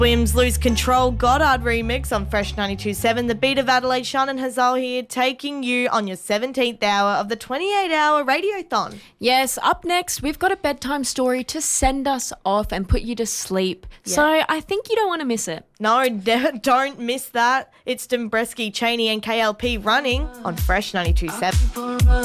Williams Lose Control Goddard remix on Fresh 92.7. The beat of Adelaide, Sean and Hazal here, taking you on your 17th hour of the 28-hour Radiothon. Yes, up next, we've got a bedtime story to send us off and put you to sleep. Yeah. So I think you don't want to miss it. No, don't miss that. It's Dombresky, Cheney and KLP running on Fresh 92.7.